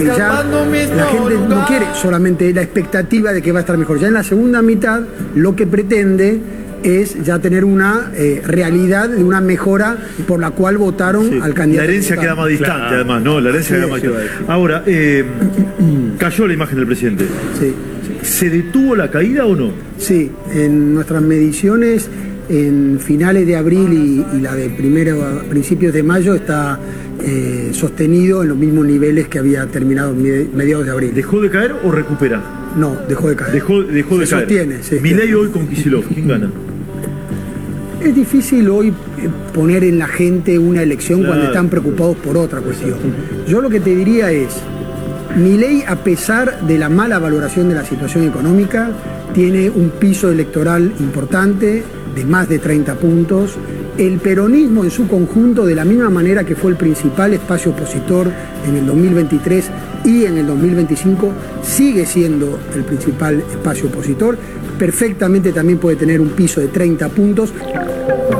porque ya la gente no quiere solamente la expectativa de que va a estar mejor. Ya en la segunda mitad lo que pretende es ya tener una realidad de una mejora por la cual votaron al candidato. La herencia queda más distante, además, ¿no? La herencia queda más distante. Ahora, cayó la imagen del presidente. Sí. ¿Se detuvo la caída o no? Sí, en nuestras mediciones, en finales de abril y la de principios de mayo, está sostenido en los mismos niveles que había terminado mediados de abril. ¿Dejó de caer o recupera? No, dejó de caer. Dejó de caer. Sostiene. Milei hoy con Kicillof, ¿quién gana? Es difícil hoy poner en la gente una elección cuando están preocupados por otra cuestión. Yo lo que te diría es, Milei, a pesar de la mala valoración de la situación económica, tiene un piso electoral importante de más de 30 puntos. El peronismo en su conjunto, de la misma manera que fue el principal espacio opositor en el 2023 y en el 2025, sigue siendo el principal espacio opositor. Perfectamente también puede tener un piso de 30 puntos.